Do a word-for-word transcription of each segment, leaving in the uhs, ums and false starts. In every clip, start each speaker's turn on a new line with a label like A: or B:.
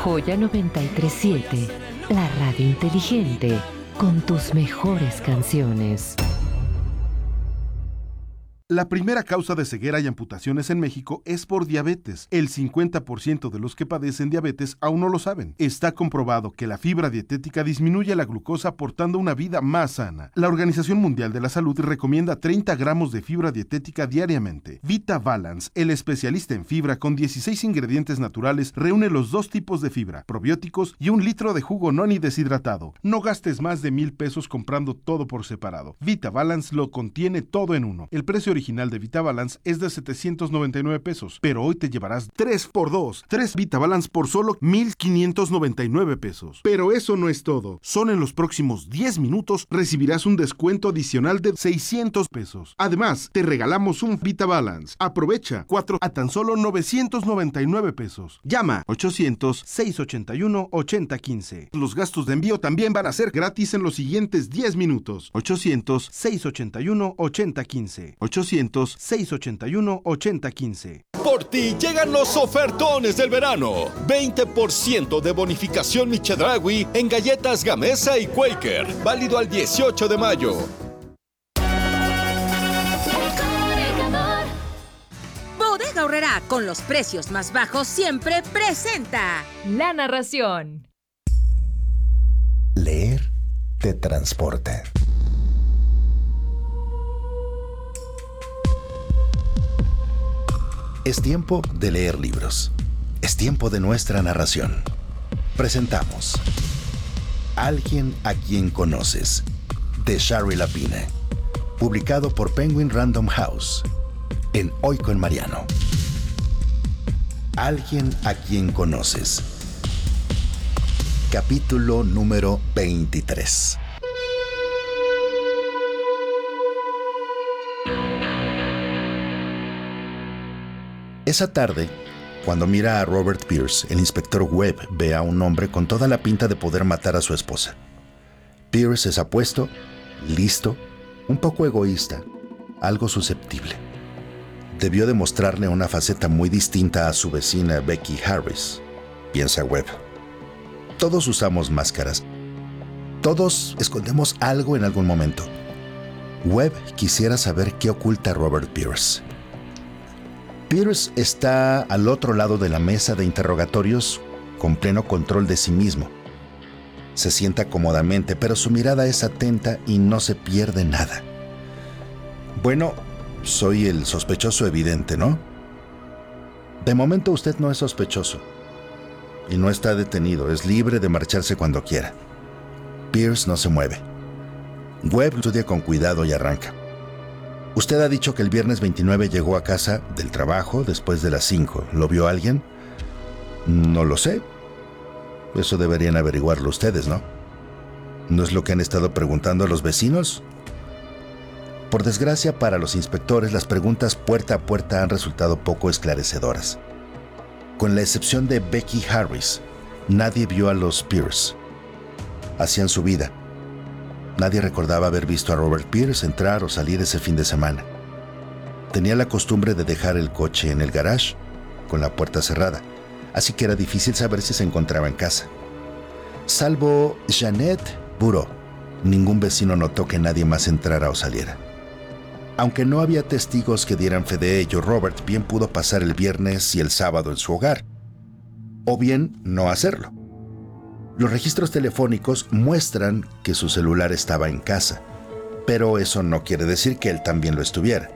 A: Joya noventa y tres punto siete, la radio inteligente, con tus mejores canciones.
B: La primera causa de ceguera y amputaciones en México es por diabetes. El cincuenta por ciento de los que padecen diabetes aún no lo saben. Está comprobado que la fibra dietética disminuye la glucosa aportando una vida más sana. La Organización Mundial de la Salud recomienda treinta gramos de fibra dietética diariamente. Vita Balance, el especialista en fibra con dieciséis ingredientes naturales, reúne los dos tipos de fibra, probióticos y un litro de jugo noni deshidratado. No gastes más de mil pesos comprando todo por separado. Vita Balance lo contiene todo en uno. El precio original de Vita Balance es de setecientos noventa y nueve pesos, pero hoy te llevarás tres por dos. tres Vita Balance por solo mil quinientos noventa y nueve pesos. Pero eso no es todo. Solo en los próximos diez minutos recibirás un descuento adicional de seiscientos pesos. Además, te regalamos un Vita Balance. Aprovecha cuatro a tan solo novecientos noventa y nueve pesos. Llama ochocientos, seiscientos ochenta y uno, ochenta quince. Los gastos de envío también van a ser gratis en los siguientes diez minutos. ochocientos, seiscientos ochenta y uno, ochenta quince. ochocientos, seiscientos ochenta y uno, ochenta quince.
C: Por ti llegan los ofertones del verano. veinte por ciento de bonificación Chedraui en galletas Gamesa y Quaker. Válido al dieciocho de mayo.
D: Bodega Aurrerá, con los precios más bajos siempre, presenta
E: la narración.
F: Leer te transporta. Es tiempo de leer libros. Es tiempo de nuestra narración. Presentamos Alguien a quien conoces, de Shari Lapine, publicado por Penguin Random House, en Hoy con Mariano. Alguien a quien conoces. Capítulo número veintitrés. Esa tarde, cuando mira a Robert Pierce, el inspector Webb ve a un hombre con toda la pinta de poder matar a su esposa. Pierce es apuesto, listo, un poco egoísta, algo susceptible. Debió demostrarle una faceta muy distinta a su vecina Becky Harris, piensa Webb. Todos usamos máscaras. Todos escondemos algo en algún momento. Webb quisiera saber qué oculta Robert Pierce. Pierce está al otro lado de la mesa de interrogatorios con pleno control de sí mismo. Se sienta cómodamente, pero su mirada es atenta y no se pierde nada. Bueno, soy el sospechoso evidente, ¿no? De momento usted no es sospechoso y no está detenido, es libre de marcharse cuando quiera. Pierce no se mueve. Webb estudia con cuidado y arranca. Usted ha dicho que el viernes veintinueve llegó a casa del trabajo después de las cinco. ¿Lo vio alguien? No lo sé. Eso deberían averiguarlo ustedes, ¿no? ¿No es lo que han estado preguntando a los vecinos? Por desgracia para los inspectores, las preguntas puerta a puerta han resultado poco esclarecedoras. Con la excepción de Becky Harris, nadie vio a los Pierce. Hacían su vida. Nadie recordaba haber visto a Robert Pierce entrar o salir ese fin de semana. Tenía la costumbre de dejar el coche en el garage, con la puerta cerrada, así que era difícil saber si se encontraba en casa. Salvo Jeanette Bureau, ningún vecino notó que nadie más entrara o saliera. Aunque no había testigos que dieran fe de ello, Robert bien pudo pasar el viernes y el sábado en su hogar, o bien no hacerlo. Los registros telefónicos muestran que su celular estaba en casa, pero eso no quiere decir que él también lo estuviera.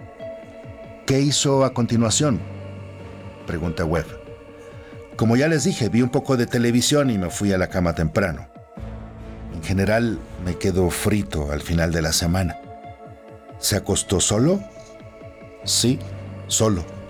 F: ¿Qué hizo a continuación?, pregunta Webb. Como ya les dije, vi un poco de televisión y me fui a la cama temprano. En general, me quedo frito al final de la semana. ¿Se acostó solo? Sí, solo.